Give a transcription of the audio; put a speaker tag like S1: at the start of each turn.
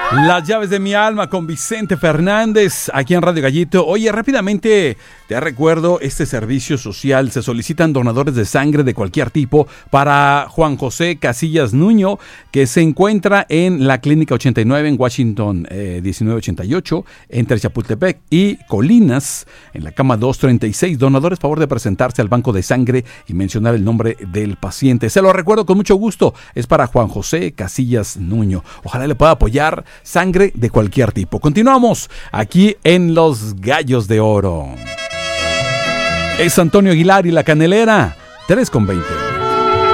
S1: Las llaves de mi alma con Vicente Fernández aquí en Radio Gallito. Oye, rápidamente te recuerdo este servicio social. Se solicitan donadores de sangre de cualquier tipo para Juan José Casillas Nuño, que se encuentra en la Clínica 89 en Washington 1988, entre Chapultepec y Colinas, en la cama 236. Donadores, favor de presentarse al banco de sangre y mencionar el nombre del paciente. Se lo recuerdo con mucho gusto. Es para Juan José Casillas Nuño. Ojalá le pueda apoyar. Sangre de cualquier tipo. Continuamos aquí en Los Gallos de Oro. Es Antonio Aguilar y La Canelera, 3:20.